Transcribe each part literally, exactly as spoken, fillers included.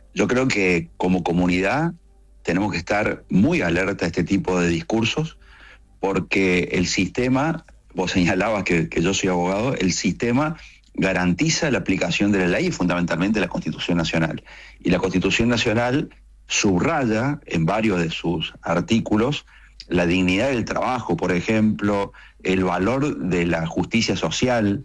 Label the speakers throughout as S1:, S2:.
S1: Yo creo que como comunidad tenemos que estar muy alerta a este tipo de discursos, porque el sistema, vos señalabas que, que yo soy abogado, el sistema garantiza la aplicación de la ley y fundamentalmente la Constitución Nacional. Y la Constitución Nacional subraya en varios de sus artículos la dignidad del trabajo, por ejemplo, el valor de la justicia social,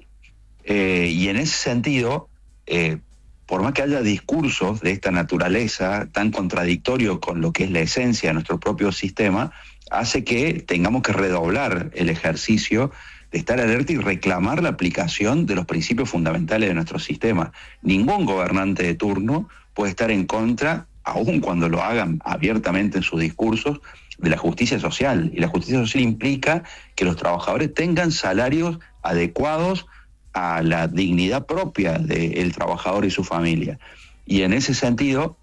S1: eh, y en ese sentido, eh, por más que haya discursos de esta naturaleza tan contradictorios con lo que es la esencia de nuestro propio sistema, hace que tengamos que redoblar el ejercicio de estar alerta y reclamar la aplicación de los principios fundamentales de nuestro sistema. Ningún gobernante de turno puede estar en contra, aun cuando lo hagan abiertamente en sus discursos, de la justicia social. Y la justicia social implica que los trabajadores tengan salarios adecuados a la dignidad propia del trabajador y su familia. Y en ese sentido,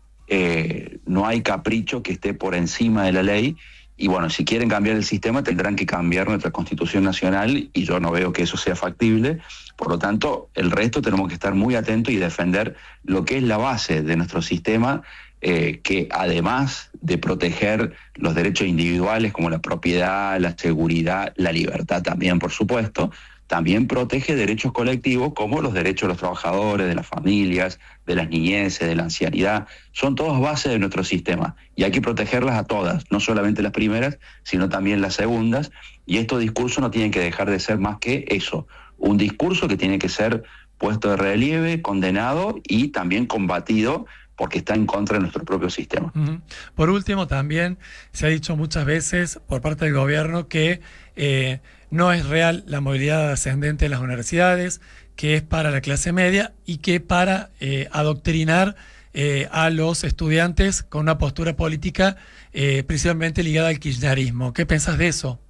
S1: eh, no hay capricho que esté por encima de la ley. Y bueno, si quieren cambiar el sistema tendrán que cambiar nuestra Constitución Nacional y yo no veo que eso sea factible. Por lo tanto, el resto tenemos que estar muy atentos y defender lo que es la base de nuestro sistema, eh, que además de proteger los derechos individuales como la propiedad, la seguridad, la libertad también, por supuesto, también protege derechos colectivos como los derechos de los trabajadores, de las familias, de las niñeces, de la ancianidad. Son todas bases de nuestro sistema y hay que protegerlas a todas, no solamente las primeras, sino también las segundas. Y estos discursos no tienen que dejar de ser más que eso, un discurso que tiene que ser puesto de relieve, condenado y también combatido porque está en contra de nuestro propio sistema.
S2: Uh-huh. Por último, también se ha dicho muchas veces por parte del gobierno que eh, no es real la movilidad ascendente de las universidades, que es para la clase media y que para eh, adoctrinar eh, a los estudiantes con una postura política eh, principalmente ligada al kirchnerismo. ¿Qué pensás de eso?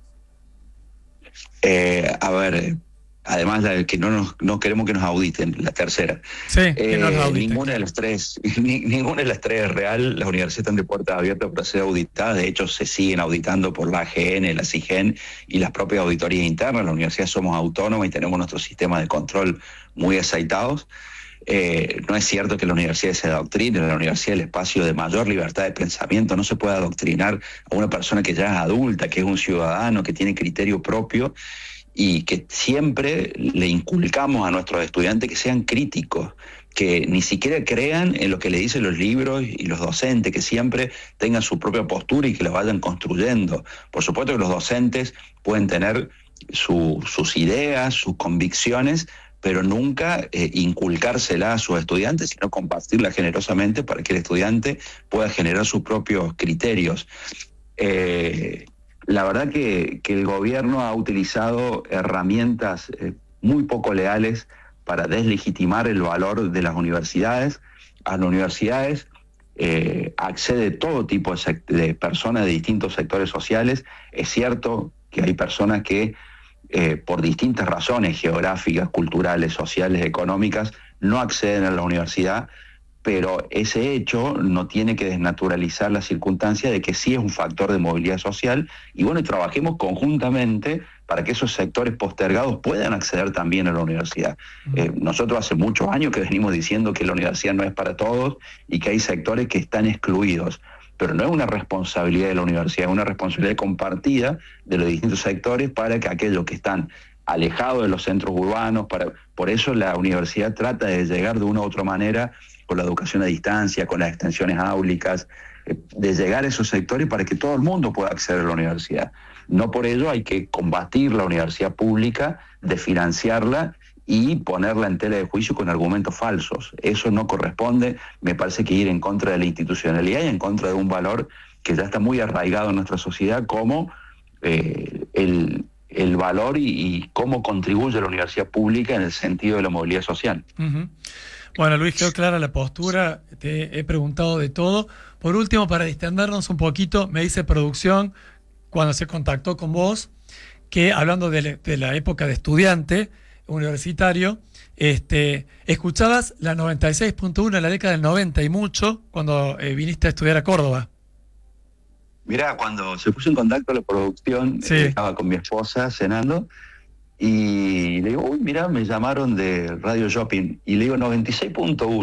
S1: Eh, a ver... Además, la que no nos, no queremos que nos auditen, la tercera.
S2: Sí, que
S1: eh,
S2: nos auditen.
S1: Ninguna de las tres, ni, ninguna de las tres es real. Las universidades están de puertas abiertas para ser auditadas. De hecho, se siguen auditando por la A G N, la SIGEN y las propias auditorías internas. Las universidades somos autónomas y tenemos nuestro sistema de control muy aceitados. Eh, no es cierto que la universidad se adoctrine. En la universidad es el espacio de mayor libertad de pensamiento. No se puede adoctrinar a una persona que ya es adulta, que es un ciudadano, que tiene criterio propio, y que siempre le inculcamos a nuestros estudiantes que sean críticos, que ni siquiera crean en lo que le dicen los libros y los docentes, que siempre tengan su propia postura y que la vayan construyendo. Por supuesto que los docentes pueden tener su, sus ideas, sus convicciones, pero nunca eh, inculcárselas a sus estudiantes, sino compartirlas generosamente para que el estudiante pueda generar sus propios criterios. Eh, La verdad que, que el gobierno ha utilizado herramientas eh, muy poco leales para deslegitimar el valor de las universidades. A las universidades eh, accede todo tipo de, de personas de distintos sectores sociales. Es cierto que hay personas que eh, por distintas razones geográficas, culturales, sociales, económicas, no acceden a la universidad, pero ese hecho no tiene que desnaturalizar la circunstancia de que sí es un factor de movilidad social y bueno, y trabajemos conjuntamente para que esos sectores postergados puedan acceder también a la universidad. Uh-huh. Eh, nosotros hace muchos años que venimos diciendo que la universidad no es para todos y que hay sectores que están excluidos, pero no es una responsabilidad de la universidad, es una responsabilidad compartida de los distintos sectores para que aquellos que están alejados de los centros urbanos, para, por eso la universidad trata de llegar de una u otra manera con la educación a distancia, con las extensiones áulicas, de llegar a esos sectores para que todo el mundo pueda acceder a la universidad. No por ello hay que combatir la universidad pública, desfinanciarla y ponerla en tela de juicio con argumentos falsos. Eso no corresponde, me parece que ir en contra de la institucionalidad y en contra de un valor que ya está muy arraigado en nuestra sociedad como eh, el, el valor y, y cómo contribuye la universidad pública en el sentido de la movilidad social.
S2: Uh-huh. Bueno, Luis, quedó clara la postura, te he preguntado de todo. Por último, para distendernos un poquito, me dice producción, cuando se contactó con vos, que hablando de, le, de la época de estudiante universitario, este, escuchabas la noventa y seis punto uno en la década del noventa y mucho, cuando eh, viniste a estudiar a Córdoba.
S1: Mirá, cuando se puso en contacto la producción,
S2: sí.
S1: eh, estaba con mi esposa cenando, y le digo, uy, mirá, me llamaron de Radio Shopping. Y le digo, noventa y seis punto uno.